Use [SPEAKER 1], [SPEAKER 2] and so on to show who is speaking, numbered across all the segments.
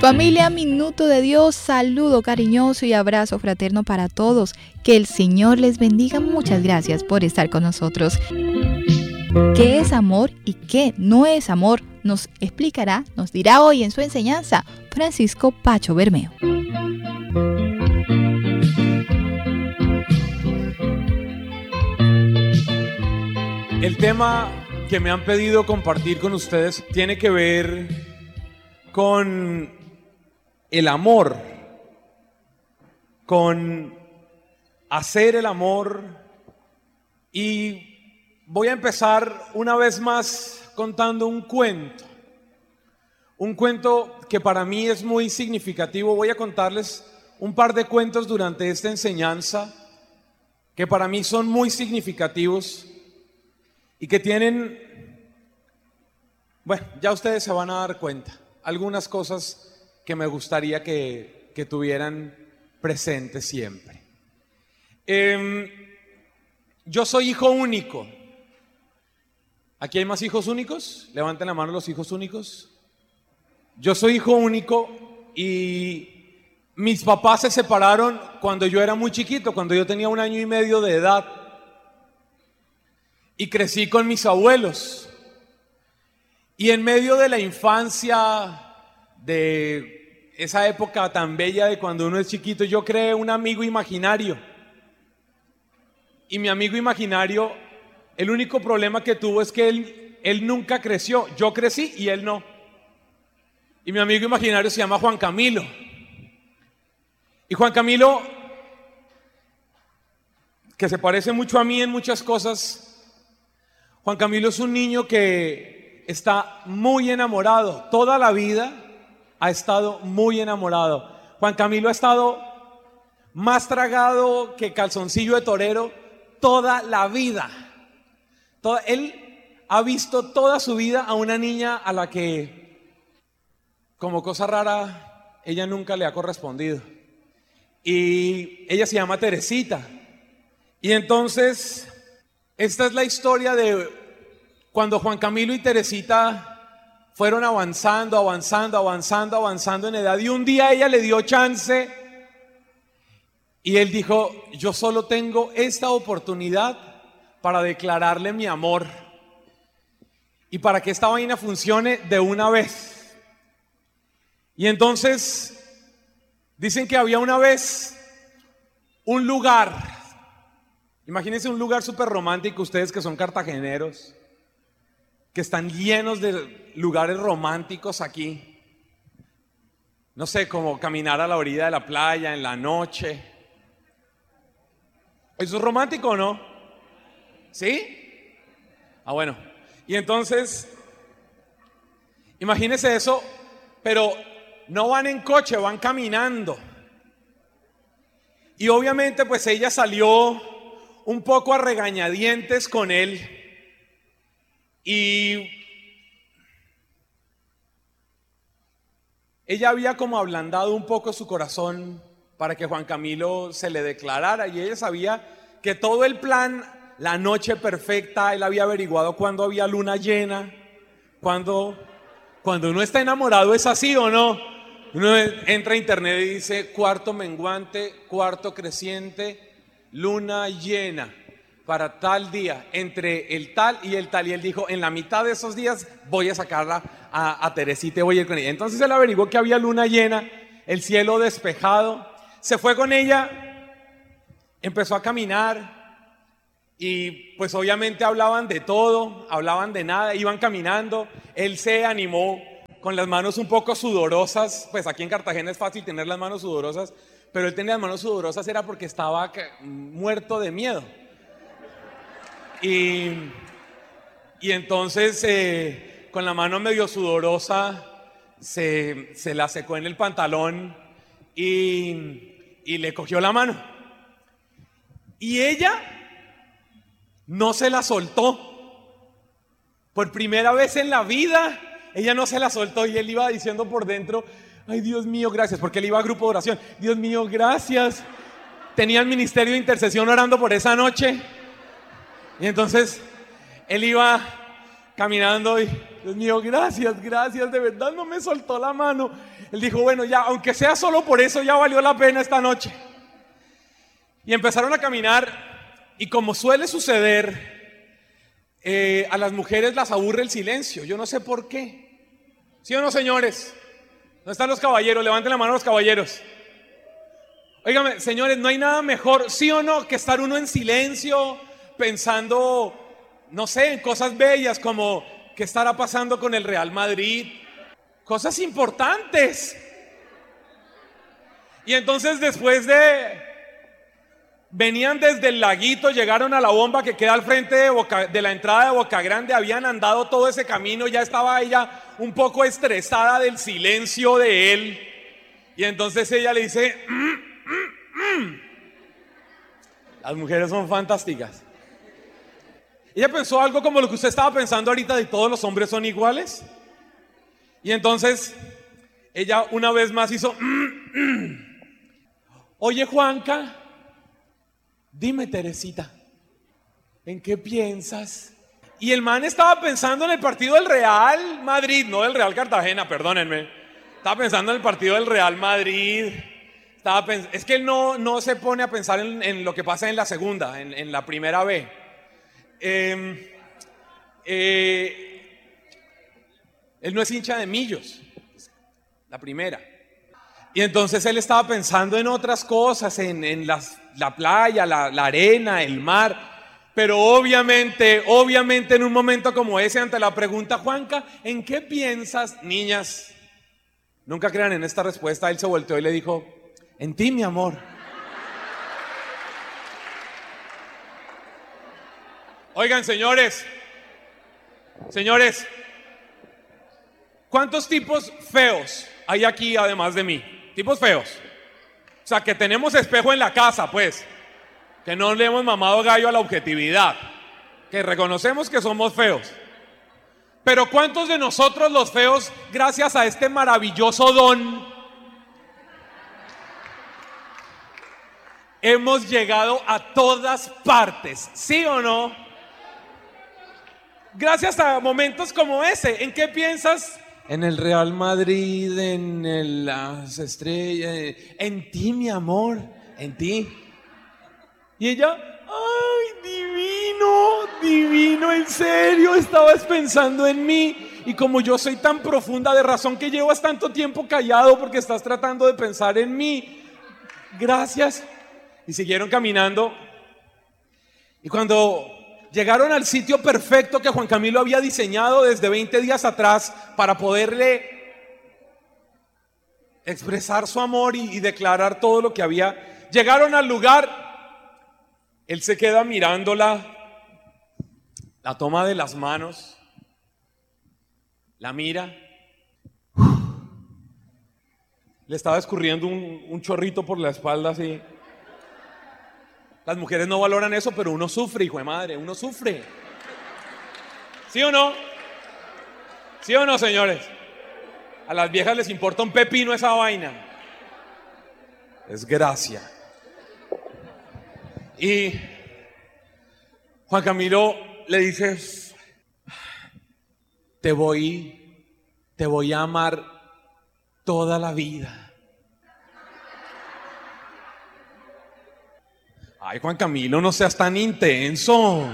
[SPEAKER 1] Familia Minuto de Dios, saludo cariñoso y abrazo fraterno para todos. Que el Señor les bendiga. Muchas gracias por estar con nosotros. ¿Qué es amor y qué no es amor? Nos explicará, nos dirá hoy en su enseñanza Francisco Pacho Bermeo.
[SPEAKER 2] El tema que me han pedido compartir con ustedes tiene que ver con el amor, con hacer el amor, y voy a empezar una vez más contando un cuento que para mí es muy significativo. Voy a contarles un par de cuentos durante esta enseñanza que para mí son muy significativos y que tienen, bueno, ya ustedes se van a dar cuenta, algunas cosas que me gustaría que tuvieran presente siempre. Yo soy hijo único. ¿Aquí hay más hijos únicos? Levanten la mano los hijos únicos. Yo soy hijo único y mis papás se separaron cuando yo era muy chiquito, cuando yo tenía 1 año y medio de edad. Y crecí con mis abuelos. Y en medio de la infancia, de esa época tan bella de cuando uno es chiquito, yo creé un amigo imaginario. Y mi amigo imaginario, el único problema que tuvo es que él nunca creció. Yo crecí y él no. Y mi amigo imaginario se llama Juan Camilo. Y Juan Camilo, que se parece mucho a mí en muchas cosas, Juan Camilo es un niño que está muy enamorado. Toda la vida ha estado muy enamorado. Juan Camilo ha estado más tragado que calzoncillo de torero toda la vida. Él ha visto toda su vida a una niña a la que, como cosa rara, ella nunca le ha correspondido. Y ella se llama Teresita. Y entonces, esta es la historia de cuando Juan Camilo y Teresita fueron avanzando en edad. Y un día ella le dio chance y él dijo: yo solo tengo esta oportunidad para declararle mi amor y para que esta vaina funcione de una vez. Y entonces dicen que había una vez un lugar, imagínense un lugar súper romántico, ustedes que son cartageneros, que están llenos de lugares románticos aquí. No sé, como caminar a la orilla de la playa en la noche. ¿Eso es romántico o no? ¿Sí? Ah, bueno. Y entonces, imagínense eso, pero no van en coche, van caminando. Y obviamente pues ella salió un poco a regañadientes con él. Y ella había como ablandado un poco su corazón para que Juan Camilo se le declarara. Y ella sabía que todo el plan, la noche perfecta, él había averiguado cuándo había luna llena. Cuando uno está enamorado es así, ¿o no? Uno entra a internet y dice: cuarto menguante, cuarto creciente, luna llena para tal día, entre el tal y el tal. Y él dijo: en la mitad de esos días voy a sacarla a Teresita y voy a ir con ella. Entonces él averiguó que había luna llena, el cielo despejado, se fue con ella, empezó a caminar y pues obviamente hablaban de todo, hablaban de nada, iban caminando. Él se animó con las manos un poco sudorosas, pues aquí en Cartagena es fácil tener las manos sudorosas, pero él tenía las manos sudorosas era porque estaba muerto de miedo. Y entonces con la mano medio sudorosa se la secó en el pantalón y le cogió la mano. Y ella no se la soltó. Por primera vez en la vida, ella no se la soltó y él iba diciendo por dentro: ay, Dios mío, gracias, porque él iba a grupo de oración. Dios mío, gracias. Tenía el ministerio de intercesión orando por esa noche. Y entonces él iba caminando y: Dios mío, gracias, gracias, de verdad no me soltó la mano. Él dijo, bueno, ya, aunque sea solo por eso, ya valió la pena esta noche. Y empezaron a caminar, y como suele suceder, a las mujeres las aburre el silencio. Yo no sé por qué. ¿Sí o no, señores? ¿Dónde están los caballeros? Levanten la mano los caballeros. Óigame, señores, no hay nada mejor, ¿sí o no?, que estar uno en silencio, pensando, no sé, en cosas bellas como qué estará pasando con el Real Madrid. Cosas importantes. Y entonces venían desde el laguito, llegaron a la bomba que queda al frente de la entrada de Boca Grande, habían andado todo ese camino, ya estaba ella un poco estresada del silencio de él. Y entonces ella le dice, Las mujeres son fantásticas. Ella pensó algo como lo que usted estaba pensando ahorita, de todos los hombres son iguales. Y entonces ella una vez más hizo, Oye, Juanca, dime, Teresita, ¿en qué piensas? Y el man estaba pensando en el partido del Real Madrid, no del Real Cartagena, perdónenme. Estaba pensando en el partido del Real Madrid. Es que él no se pone a pensar en lo que pasa en la segunda, en la primera B. Él no es hincha de Millos, la primera. Y entonces él estaba pensando en otras cosas, en la playa, la arena, el mar. Pero obviamente en un momento como ese, ante la pregunta, Juanca, ¿en qué piensas? Niñas, nunca crean en esta respuesta. Él se volteó y le dijo, en ti, mi amor. Oigan, señores, ¿cuántos tipos feos hay aquí además de mí? Tipos feos. O sea, que tenemos espejo en la casa, pues. Que no le hemos mamado gallo a la objetividad. Que reconocemos que somos feos. Pero ¿cuántos de nosotros los feos, gracias a este maravilloso don, hemos llegado a todas partes? ¿Sí o no? Gracias a momentos como ese. ¿En qué piensas? En el Real Madrid, las estrellas, en ti, mi amor, en ti. Y ella, ay, divino, en serio, estabas pensando en mí. Y como yo soy tan profunda, de razón que llevas tanto tiempo callado, porque estás tratando de pensar en mí. Gracias. Y siguieron caminando. Y cuando llegaron al sitio perfecto que Juan Camilo había diseñado desde 20 días atrás para poderle expresar su amor y declarar todo lo que había, llegaron al lugar. Él se queda mirándola, la toma de las manos, la mira. Le estaba escurriendo un chorrito por la espalda así. Las mujeres no valoran eso, pero uno sufre, hijo de madre, uno sufre. ¿Sí o no? ¿Sí o no, señores? A las viejas les importa un pepino esa vaina. Es gracia. Y Juan Camilo le dice, te voy a amar toda la vida. Ay, Juan Camilo, no seas tan intenso.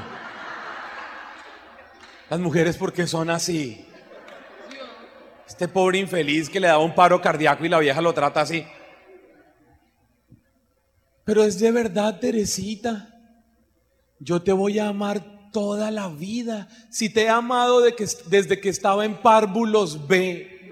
[SPEAKER 2] Las mujeres, ¿por qué son así? Este pobre infeliz que le daba un paro cardíaco y la vieja lo trata así. Pero es de verdad, Teresita. Yo te voy a amar toda la vida. Si te he amado desde que estaba en párvulos B,